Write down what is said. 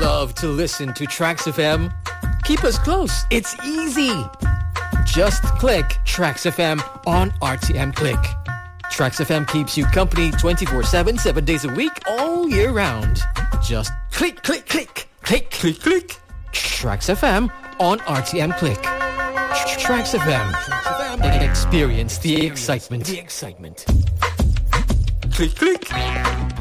love to listen to Trax FM? Keep us close. It's easy. Just click Trax FM on RTM Click. Trax FM keeps you company 24/7, 7 days a week, all year round. Just click, click, click, click, click, click. Trax FM on RTM Click. Trax FM. Experience the excitement. Click, click.